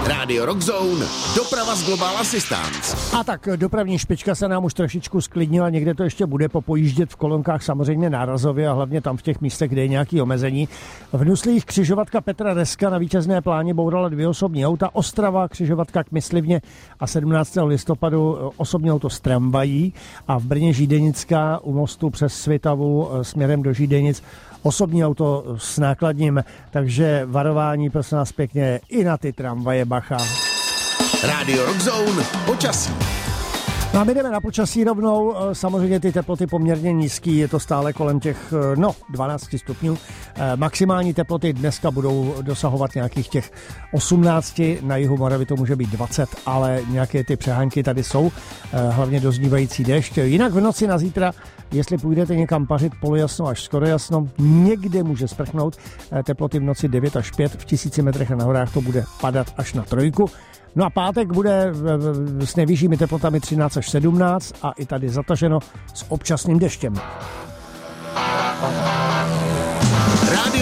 Rádio Rock Zone, doprava z Global Assistance. A tak dopravní špička se nám už trošičku sklidnila, někde to ještě bude popojíždět v kolonkách samozřejmě nárazově a hlavně tam v těch místech, kde je nějaké omezení. V Nuslích křižovatka Petra Reska na vítězné pláně bourala 2 osobní auta, Ostrava křižovatka k Myslivně a 17. listopadu osobní auto s tramvají a v Brně Žídenická u mostu přes Svitavu směrem do Žídenic osobní auto s nákladním, takže varování prosím nás pěkně i na ty tramvaje bacha. Rádio Rock Zone, počasí. No a my jdeme na počasí rovnou, samozřejmě ty teploty poměrně nízký, je to stále kolem těch 12 stupňů. Maximální teploty dneska budou dosahovat nějakých těch 18, na jihu Moravy to může být 20, ale nějaké ty přehánky tady jsou, hlavně doznívající déšť. Jinak v noci na zítra, jestli půjdete někam pařit polojasno až skoro jasno, někde může sprchnout, teploty v noci 9 až 5, v 1000 metrech a na horách to bude padat až na 3. No a pátek bude s nejvyššími teplotami 13 až 17 a i tady zataženo s občasným deštěm. Rádio